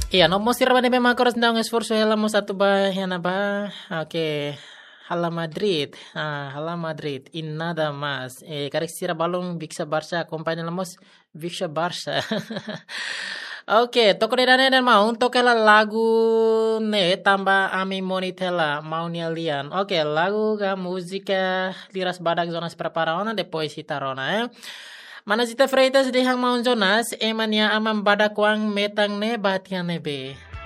Iya, no mo sirva nebe makoros ndang esforço ela mo satu ba yana ba. Oke. Hala Madrid, hala Madrid, in nada más. Karek sira balong Vixa Barça, acompanha lamos Vixa Barça. Oke, toko de dane dan mau toke la lagu ne tambah ami monitela mau lian. Oke, lagu ga música liras badak zonas preparaona depois hitarona Mana Zita Freitas de Hang Mount Jonas, emania amam badakwang metang ne batian nebe.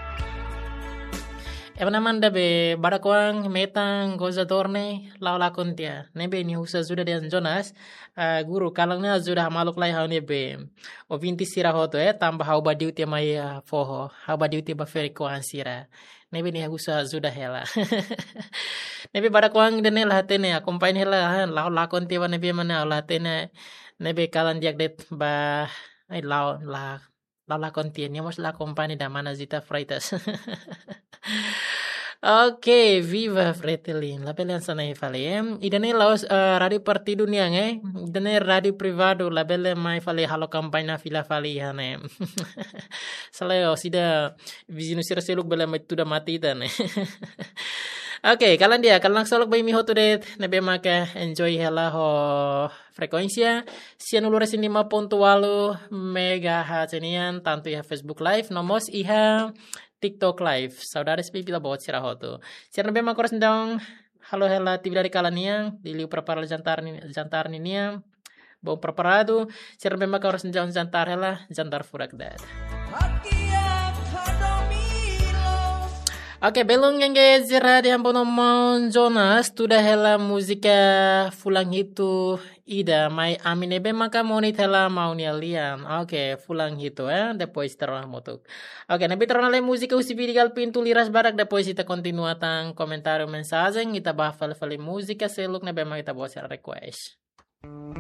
Naman dabe badakwang metang gozador ne laulakon dia. Nebe ni husa zuda dan Jonas, guru kalangnya zuda maluk lai hau nebe. O vinti sira hoto tambah hau badiu tia mai foho, hau badiu tia baferi kuan sira. Nebe ni husa zuda hela. Nebe badakwang dene lahatene akompain hela laulakon tia nebe mana lahatene. Nebe kalan diak det ba ay la contiene la compagnia da mana Zita Freitas. Oke, viva Fretilin. La bella sana fale. Idane laos radio parti dunia idane radio privado la bella mai fale halo campagna fila fale hane. Saleo sida visinu sira seluk bela mai tuda mati dan. Oke, kalian solok bay mi hotu det nebe maka enjoy hela ho frekuensia sian ulures 5.8 megahertz inian tanto ya Facebook Live nomos iha TikTok Live. Saudara sepi bila bawa sirah hotu. Sian nebe maka harus ndang halo hela tibi dari kalaniang diliu perpara jantar niniang bau preparado sian nebe maka harus ndang jantar hela jantar furak dat. Oke, belum yang zira di Ampono Mount Jonas, tuda hela musika fulang itu ida mai aminebe maka monit hela mau lian. Oke, fulang itu depois terang motuk. Oke, nabi terang le musika usi vidigal pintu liras barak depois kita continua tang komentar mensagem kita bahas fale musika seluk nabe mau kita bawa request.